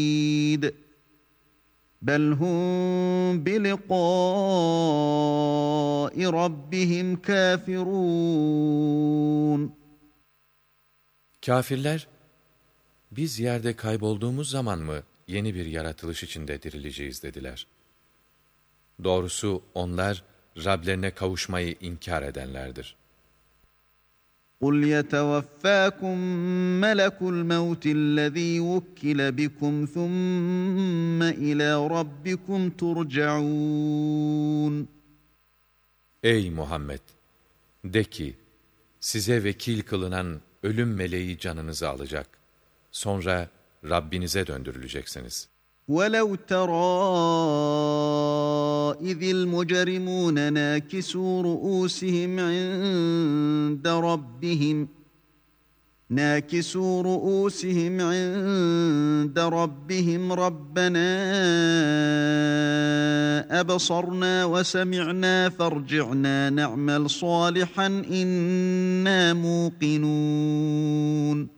بَلْ هُمْ بِلِقَاءِ رَبِّهِمْ كَافِرُونَ Kâfirler, biz yerde kaybolduğumuz zaman mı yeni bir yaratılış içinde dirileceğiz dediler. Doğrusu onlar Rablerine kavuşmayı inkar edenlerdir. قُلْ يَتَوَفَّاكُمْ مَلَكُ الْمَوْتِ الَّذ۪ي وُكِّلَ بِكُمْ ثُمَّ إِلَى رَبِّكُمْ تُرْجَعُونَ Ey Muhammed! De ki, size vekil kılınan ölüm meleği canınızı alacak. Sonra Rabbinize döndürüleceksiniz. وَلَوْ تَرَى إِذِ الْمُجْرِمُونَ نَاكِسُو رُءُوسِهِمْ عِندَ رَبِّهِمْ رَبَّنَا أَبْصَرْنَا وَسَمِعْنَا فَارْجِعْنَا نَعْمَلْ صَالِحًا إِنَّا مُوقِنُونَ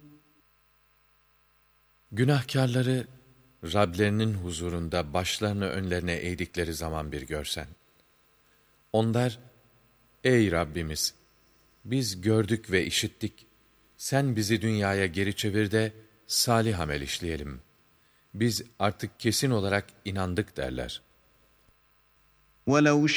Günahkârları Rablerinin huzurunda başlarını önlerine eğdikleri zaman bir görsen. Onlar, ey Rabbimiz! Biz gördük ve işittik. Sen bizi dünyaya geri çevir de salih amel işleyelim. Biz artık kesin olarak inandık derler. وَلَوْ